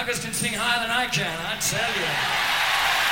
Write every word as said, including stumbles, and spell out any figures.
motherfuckers can sing higher than I can, I tell you.